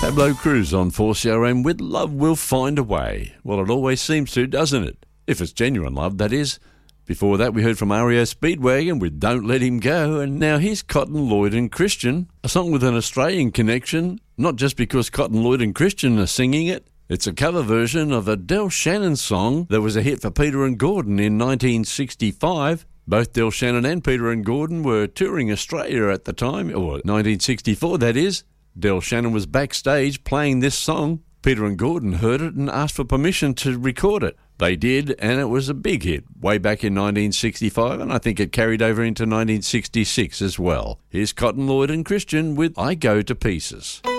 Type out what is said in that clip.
Pablo Cruz on 4CRM with Love Will Find a Way. Well, it always seems to, doesn't it? If it's genuine love, that is. Before that, we heard from REO Speedwagon with Don't Let Him Go, and now here's Cotton Lloyd and Christian, a song with an Australian connection, not just because Cotton Lloyd and Christian are singing it. It's a cover version of a Del Shannon song that was a hit for Peter and Gordon in 1965. Both Del Shannon and Peter and Gordon were touring Australia at the time, or 1964 that is. Del Shannon was backstage playing this song. Peter and Gordon heard it and asked for permission to record it. They did, and it was a big hit way back in 1965, and I think it carried over into 1966 as well. Here's Cotton Lloyd and Christian with I Go to Pieces.